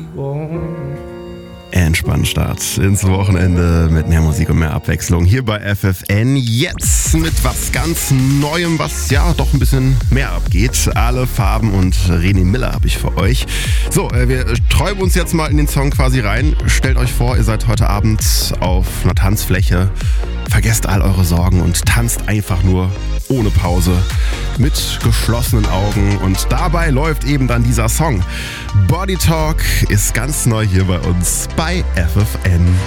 Entspannstart ins Wochenende mit mehr Musik und mehr Abwechslung hier bei FFN. Jetzt mit was ganz Neuem, was ja doch ein bisschen mehr abgeht. Alle Farben und René Miller habe ich für euch. So, wir träumen uns jetzt mal in den Song quasi rein. Stellt euch vor, ihr seid heute Abend auf einer Tanzfläche. Vergesst all eure Sorgen und tanzt einfach nur ohne Pause mit geschlossenen Augen. Und dabei läuft eben dann dieser Song. Body Talk ist ganz neu hier bei uns bei FFN.